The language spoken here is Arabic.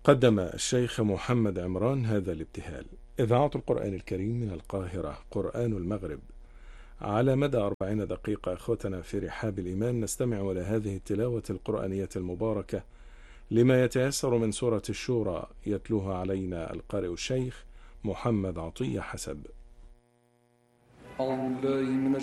قدم الشيخ محمد عمران هذا الابتهال. إذاعة القرآن الكريم من القاهرة، قرآن المغرب. على مدى 40 دقيقة أخوتنا في رحاب الإيمان نستمع إلى هذه التلاوة القرآنية المباركة لما يتيسر من سورة الشورى، يتلوها علينا القارئ الشيخ محمد عطية حسب.